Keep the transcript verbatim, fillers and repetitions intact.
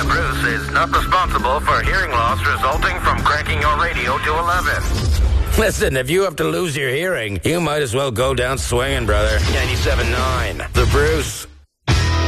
The Bruce is not responsible for hearing loss resulting from cranking your radio to eleven. Listen, if you have to lose your hearing, you might as well go down swinging, brother. ninety-seven point nine. The Bruce.